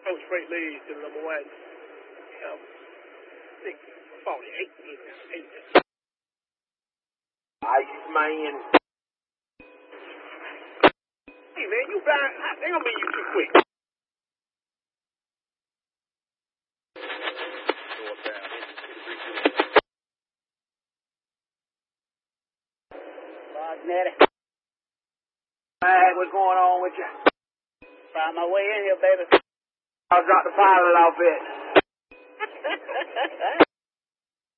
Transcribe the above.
Coach Frank Lee to the number one. I think 48. Ice man. Hey man, you blind? They gonna be you too quick. Nettie. Hey, what's going on with you? Found my way in here, baby. I'll drop the pilot off it.